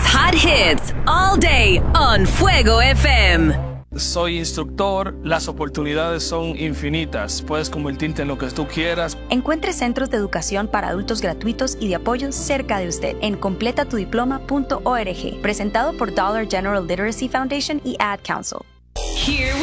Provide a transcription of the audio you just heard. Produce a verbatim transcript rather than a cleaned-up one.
hot hits all day on Fuego F M. Soy instructor, las oportunidades son infinitas. Puedes convertirte en lo que tú quieras. Encuentre centros de educación para adultos gratuitos y de apoyo cerca de usted en completa tu diploma punto org. Presentado por Dollar General Literacy Foundation y Ad Council. Here we